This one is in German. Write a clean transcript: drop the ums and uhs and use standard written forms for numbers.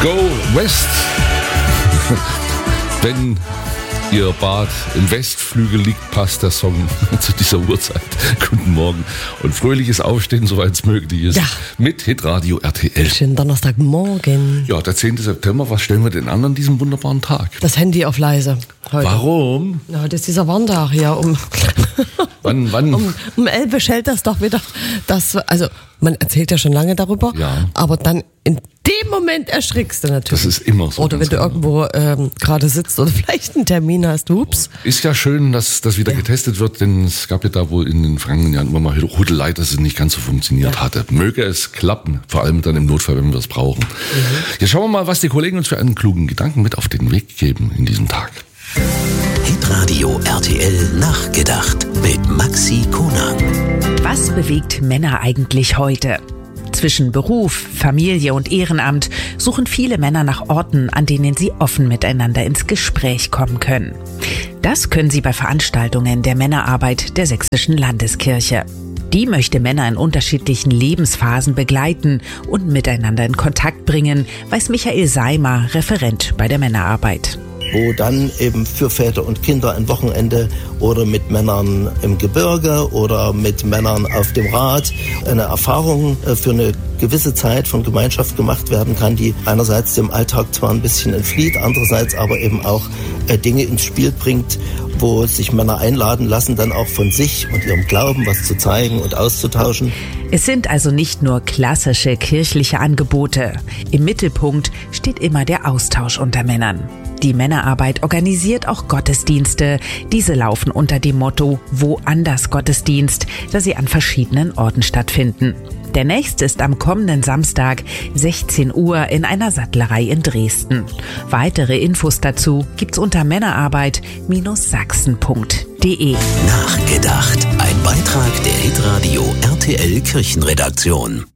Go West. Wenn Ihr Bad im Westflügel liegt, passt der Song zu dieser Uhrzeit. Guten Morgen und fröhliches Aufstehen, soweit es möglich ist. Ja. Mit Hitradio RTL. Schönen Donnerstagmorgen. Ja, der 10. September. Was stellen wir den an diesem wunderbaren Tag? Das Handy auf leise. Heute. Warum? Ja, heute ist dieser Warntag hier. Wann? Um 11 beschellt das doch wieder. Also man erzählt ja schon lange darüber, ja. Aber dann in dem Moment erschrickst du natürlich. Das ist immer so. Oder wenn du irgendwo gerade sitzt oder vielleicht einen Termin hast, ups. Ist ja schön, dass das wieder getestet wird, denn es gab ja da wohl in den vergangenen Jahren immer mal Hudelei, dass es nicht ganz so funktioniert hatte. Möge es klappen, vor allem dann im Notfall, wenn wir es brauchen. Jetzt schauen wir mal, was die Kollegen uns für einen klugen Gedanken mit auf den Weg geben in diesem Tag. Hitradio RTL nachgedacht mit Maxi Konang. Was bewegt Männer eigentlich heute? Zwischen Beruf, Familie und Ehrenamt suchen viele Männer nach Orten, an denen sie offen miteinander ins Gespräch kommen können. Das können sie bei Veranstaltungen der Männerarbeit der Sächsischen Landeskirche. Die möchte Männer in unterschiedlichen Lebensphasen begleiten und miteinander in Kontakt bringen, weiß Michael Seimer, Referent bei der Männerarbeit. Wo dann eben für Väter und Kinder ein Wochenende oder mit Männern im Gebirge oder mit Männern auf dem Rad eine Erfahrung für eine gewisse Zeit von Gemeinschaft gemacht werden kann, die einerseits dem Alltag zwar ein bisschen entflieht, andererseits aber eben auch Dinge ins Spiel bringt, wo sich Männer einladen lassen, dann auch von sich und ihrem Glauben was zu zeigen und auszutauschen. Es sind also nicht nur klassische kirchliche Angebote. Im Mittelpunkt steht immer der Austausch unter Männern. Die Männerarbeit organisiert auch Gottesdienste. Diese laufen unter dem Motto Woanders Gottesdienst, da sie an verschiedenen Orten stattfinden. Der nächste ist am kommenden Samstag, 16 Uhr, in einer Sattlerei in Dresden. Weitere Infos dazu gibt's unter männerarbeit-sachsen.de. Nachgedacht. Ein Beitrag der Hitradio RTL Kirchenredaktion.